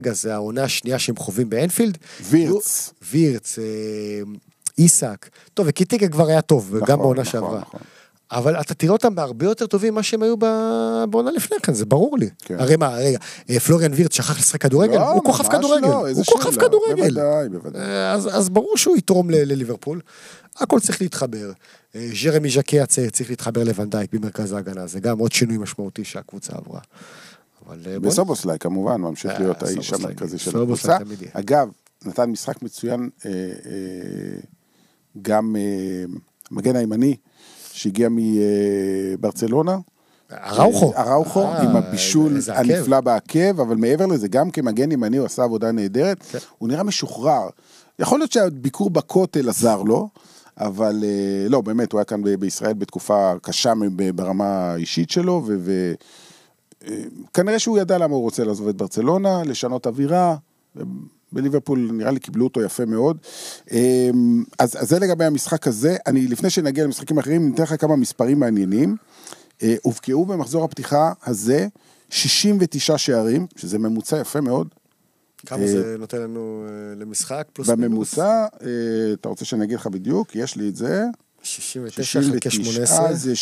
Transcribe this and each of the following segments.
זה העונה השנייה שהם חווים באנפילד. וירץ, איסק. טוב, וקיטיקה כבר היה טוב, גם בעונה שעברה. אבל אתה תראה אותם בהרבה יותר טובים ממה שהם היו בעונה לפני כן, זה ברור לי. הרי מה, רגע, פלוריאן וירץ שכח לשחק כדורגל, הוא כוכב כדורגל. הוא כוכב כדורגל. אז ברור שהוא יתרום לליברפול. הכל צריך להתחבר. ז'רמי ז'קי הצעיר צריך להתחבר לוונדייק במרכז ההגנה, זה גם עוד שינוי משמעותי שהקבוצה עברה. בסובוסליי כמובן, ממשיך להיות האיש המרכזי של הקבוצה. אגב, נתן משחק מצוין, גם מגן הימני, שהגיע מברצלונה. אראוחו, עם הבישול הנפלא בעקב, אבל מעבר לזה, גם כמגן ימני הוא עשה עבודה נהדרת, הוא נראה משוחרר. יכול להיות שהביקור בכותל עזר לו, אבל לא, באמת, הוא היה כאן בישראל בתקופה קשה ברמה האישית שלו, וכנראה שהוא ידע למה הוא רוצה לעזוב את ברצלונה, לשנות אווירה, בליברפול נראה לי קיבלו אותו יפה מאוד. אז זה לגבי המשחק הזה. לפני שנגיע למשחקים אחרים, ניתן לך כמה מספרים מעניינים. הובקעו במחזור הפתיחה הזה 69 שערים, שזה ממוצע יפה מאוד. כמה זה נותן לנו למשחק? בממוצע, אתה רוצה שאני אגיד לך בדיוק? יש לי את זה. 69 חלקי 18. זה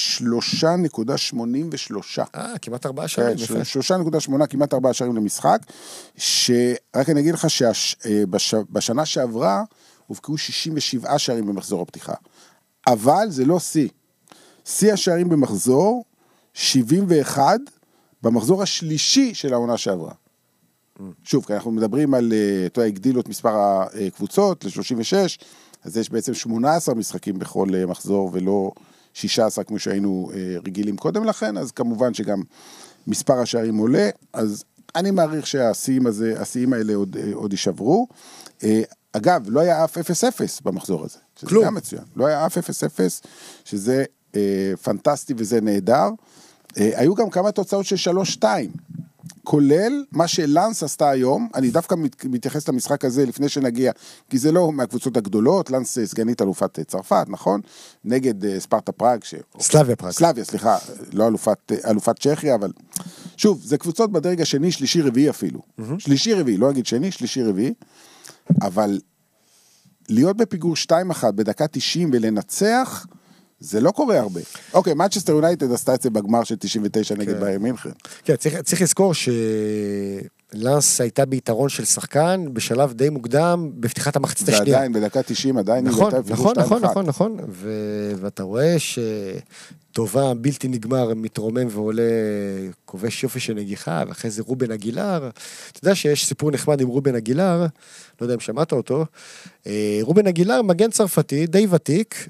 3.83. כמעט 4 שערים. 3.8, כמעט 4 שערים למשחק, שרק אני אגיד לך שבשנה שעברה, הובקעו 67 שערים במחזור הפתיחה. אבל זה לא שיא השערים במחזור, 71 במחזור השלישי של העונה שעברה. שוב, כי אנחנו מדברים על, הגדילו את מספר הקבוצות ל-36, אז יש בעצם 18 משחקים בכל מחזור, ולא 16 כמו שהיינו רגילים קודם לכן, אז כמובן שגם מספר השערים עולה, אז אני מעריך שהשיאים האלה עוד יישברו. אגב, לא היה אף 0-0 במחזור הזה, שזה גם מצוין, לא היה אף 0-0, שזה פנטסטי וזה נהדר. היו גם כמה תוצאות של 3-2, כולל מה שלנס עשתה היום. אני דווקא מתייחס למשחק הזה לפני שנגיע, כי זה לא מהקבוצות הגדולות, לנס סגנית אלופת צרפת, נכון? נגד ספרטה פראג. סלאביה פראג. סלאביה, סליחה, לא אלופת צ'כיה, אבל שוב, זה קבוצות בדרג השני, שלישי, רביעי אפילו. שלישי, רביעי, לא אגיד שני, שלישי, רביעי, אבל להיות בפיגור 2-1 בדקה 90 ולנצח, זה לא קורה הרבה. אוקיי, מנצ'סטר יונייטד עשתה את זה בגמר של 99 נגד ביירן מינכן. כן, צריך לזכור שלנס הייתה ביתרון של שחקן בשלב די מוקדם בפתיחת המחצית השנייה. ועדיין, בדקה 90 עדיין נכון. ואתה רואה שטובה בלתי נגמר מתרומם ועולה כובש יופי של נגיחה, ואחרי זה רובן אגילר. אתה יודע שיש סיפור נחמד עם רובן אגילר, לא יודע אם שמעת אותו. רובן אגילר, מגן צרפתי, די ותיק,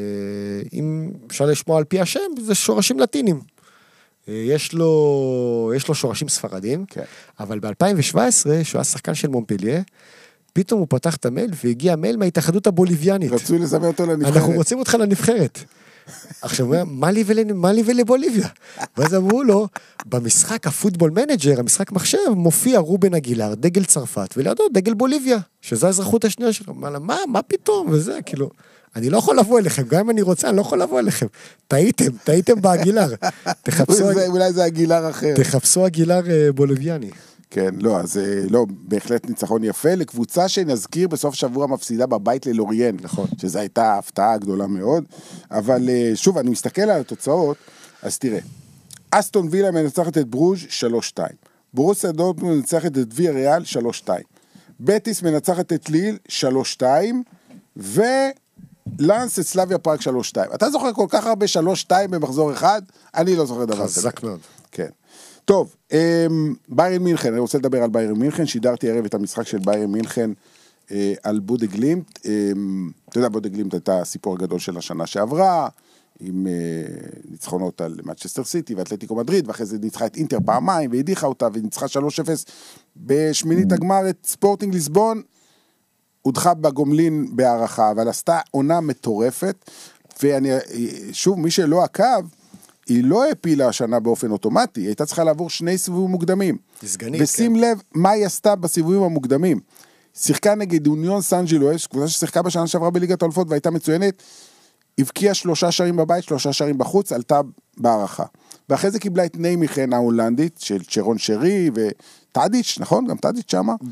אם אפשר לשמוע על פי השם, זה שורשים לטינים. יש לו שורשים ספרדים, אבל ב-2017, שהוא היה שחקן של מונפליה, פתאום הוא פתח את המייל, והגיע מייל מההתאחדות הבוליביאנית. רצו לזמן אותו לנבחרת. אנחנו רוצים אותך לנבחרת. עכשיו, מה לי ולבוליביה? ואז אמרו לו, במשחק הפוטבול מנג'ר, המשחק מחשב, מופיע רובן אגילר, דגל צרפת, ולידו דגל בוליביה, שזו האזרחות השנייה שלו. מה פתאום? וזה, כאילו, אני לא יכול לבוא אליכם, גם אם אני רוצה, אני לא יכול לבוא אליכם. טעיתם באגילר. אולי זה אגילר אחר. תחפשו אגילר בוליביאני. כן, לא, אז לא, בהחלט ניצחון יפה, לקבוצה שנזכיר בסוף שבוע מפסידה בבית ללוריין, נכון. שזו הייתה הפתעה גדולה מאוד, אבל שוב, אני מסתכל על התוצאות, אז תראה, אסטון וילה מנצחת את ברוז' 3-2, ברוסיה דורטמונד מנצחת את ויה ריאל 3-2, בטיס מנצחת את ליל 3-2, ולנס את סלאביה פראג 3-2. אתה זוכר כל כך הרבה 3-2 במחזור אחד? אני לא זוכר דבר כזה. חזק מאוד. כן. טוב, ביירן מינכן, אני רוצה לדבר על ביירן מינכן, שידרתי ערב את המשחק של ביירן מינכן על בודה גלימט, אתה יודע, בודה גלימט הייתה הסיפור הגדול של השנה שעברה, עם ניצחונות על מנצ'סטר סיטי ואתלטיקו מדריד, ואחרי זה ניצחה את אינטר פעמיים, והדיחה אותה, וניצחה 3-0 בשמינית הגמר את ספורטינג ליסבון, הודחה בגומלין בהערכה, אבל עשתה עונה מטורפת, ושוב, מי שלא עקב, היא לא הפילה השנה באופן אוטומטי, היא הייתה צריכה לעבור 2 סיבובים מוקדמים. ושים לב מה היא עשתה בסיבובים המוקדמים. שיחקה נגד אוניון סן ג'ילואס, קבוצה ששיחקה בשנה שעברה בליגת האלופות והייתה מצוינת, הבקיעה 3 שערים בבית, 3 שערים בחוץ, עלתה בהערכה. ואחרי זה קיבלה את ניימיכן ההולנדית, של צ'רון שרי, טאדיץ', נכון? גם טאדיץ' שמה?